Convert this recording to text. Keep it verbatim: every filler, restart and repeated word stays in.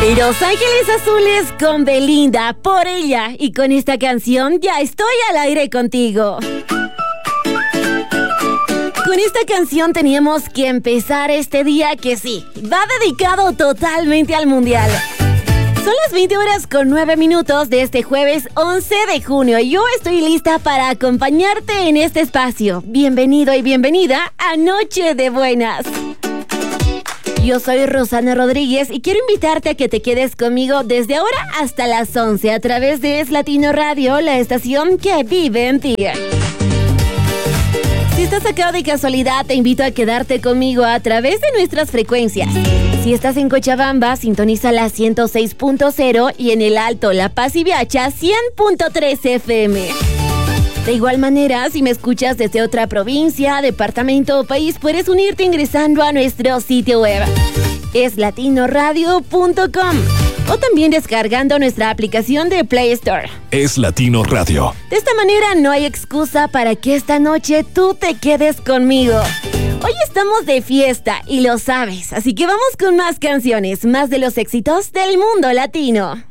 Y Los Ángeles Azules con Belinda, por ella. Y con esta canción ya estoy al aire contigo. Con esta canción teníamos que empezar este día que sí, va dedicado totalmente al Mundial. Son las veinte horas con nueve minutos de este jueves once de junio y yo estoy lista para acompañarte en este espacio. Bienvenido y bienvenida a Noche de Buenas. Yo soy Rosana Rodríguez y quiero invitarte a que te quedes conmigo desde ahora hasta las once a través de Es Latino Radio, la estación que vive en ti. Si estás acá de casualidad, te invito a quedarte conmigo a través de nuestras frecuencias. Si estás en Cochabamba, sintoniza la ciento seis punto cero y en el Alto, La Paz y Viacha, cien punto tres F M. De igual manera, si me escuchas desde otra provincia, departamento o país, puedes unirte ingresando a nuestro sitio web, es latino radio punto com, o también descargando nuestra aplicación de Play Store. Es Latino Radio. De esta manera no hay excusa para que esta noche tú te quedes conmigo. Hoy estamos de fiesta y lo sabes, así que vamos con más canciones, más de los éxitos del mundo latino.